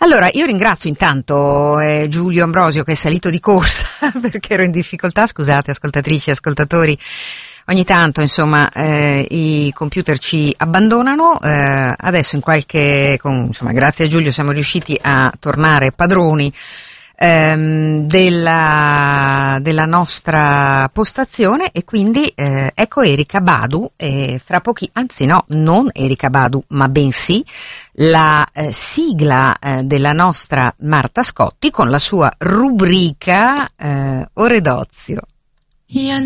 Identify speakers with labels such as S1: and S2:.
S1: Allora, io ringrazio intanto Giulio Ambrosio, che è salito di corsa perché ero in difficoltà. Scusate, ascoltatrici e ascoltatori, ogni tanto insomma i computer ci abbandonano. Adesso grazie a Giulio siamo riusciti a tornare padroni della nostra postazione, e quindi ecco Erika Badu, fra pochi, anzi no, non Erika Badu, ma bensì la sigla della nostra Marta Scotti con la sua rubrica Ore d'Ozio.